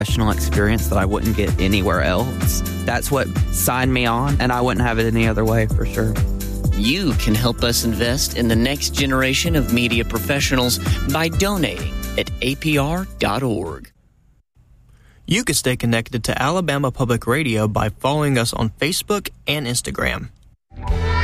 professional experience that I wouldn't get anywhere else. That's what signed me on, and I wouldn't have it any other way for sure. You can help us invest in the next generation of media professionals by donating at apr.org. You can stay connected to Alabama Public Radio by following us on Facebook and Instagram.